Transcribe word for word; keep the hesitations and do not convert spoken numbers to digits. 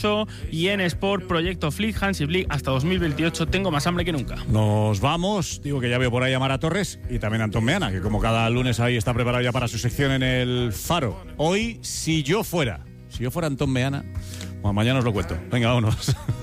y en Sport, Proyecto Flick, Hansi Flick, hasta dos mil veintiocho, tengo más hambre que nunca. Nos vamos, digo que ya veo por ahí a Mara Torres y también a Antón Meana, que como cada lunes ahí está preparado ya para su sección en el Faro. Hoy, si yo fuera, si yo fuera Antón Meana, bueno, mañana os lo cuento. Venga, vámonos.